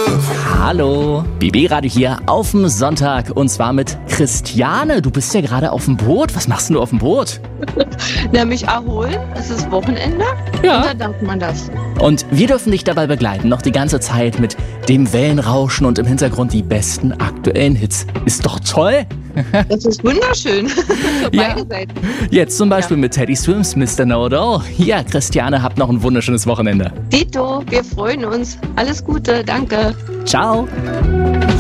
Hallo, BB Radio hier auf dem Sonntag und zwar mit Christiane. Du bist ja gerade auf dem Boot. Was machst denn du auf dem Boot? Na, mich erholen. Es ist Wochenende. Ja. Und da darf man das. Und wir dürfen dich dabei begleiten, noch die ganze Zeit mit dem Wellenrauschen und im Hintergrund die besten aktuellen Hits. Ist doch toll. Das ist wunderschön. Ja. Beide Seiten. Jetzt zum Beispiel mit Teddy Swims, Mr. Know-It-All. Ja, Christiane, habt noch ein wunderschönes Wochenende. Dito, wir freuen uns. Alles Gute, danke. Ciao.